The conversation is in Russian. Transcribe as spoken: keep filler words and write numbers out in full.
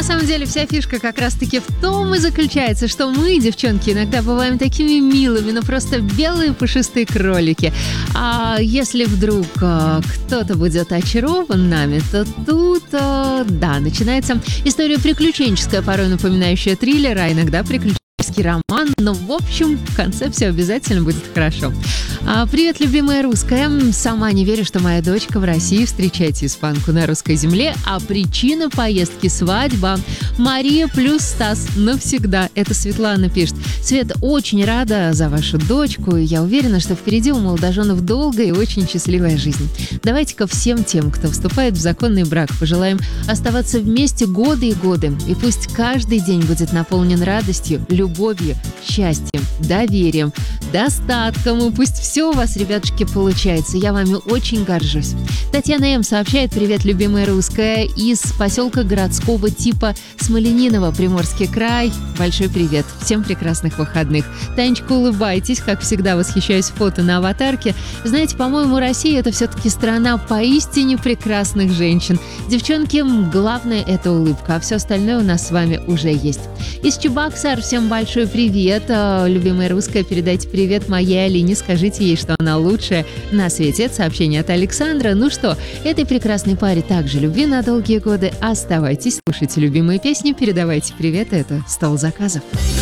на самом деле вся фишка как раз-таки в том и заключается, что мы, девчонки, иногда бываем такими милыми, но просто белые пушистые кролики. А если вдруг а, кто-то будет очарован нами, то тут, а, да, начинается история приключенческая, порой напоминающая триллер, а иногда приключенческий роман, но в общем в конце все обязательно будет хорошо. А, привет, любимая русская. Сама не верю, что моя дочка в России встречает испанку на русской земле, а причина поездки — свадьба. Мария плюс Стас навсегда. Это Светлана пишет. Свет, очень рада за вашу дочку, и я уверена, что впереди у молодоженов долгая и очень счастливая жизнь. Давайте-ка всем тем, кто вступает в законный брак, пожелаем оставаться вместе годы и годы, и пусть каждый день будет наполнен радостью, любовью, счастьем, доверием, достатком, и пусть все у вас, ребятушки, получается. Я вами очень горжусь. Татьяна М. сообщает: привет, любимая русская, из поселка городского типа Смолениново, Приморский край. Большой привет. Всем прекрасных выходных. Танечка, улыбайтесь. Как всегда, восхищаюсь фото на аватарке. Знаете, по-моему, Россия — это все-таки страна поистине прекрасных женщин. Девчонки, главное — это улыбка, а все остальное у нас с вами уже есть. Из Чебоксар всем большой привет. Любимая русская, передайте привет моей Алине. Скажите ей, что она лучшая на свете. Это сообщение от Александра. Ну что, этой прекрасной паре также любви на долгие годы. Оставайтесь, слушайте любимые песни, передавайте привет. Это «Стол заказов».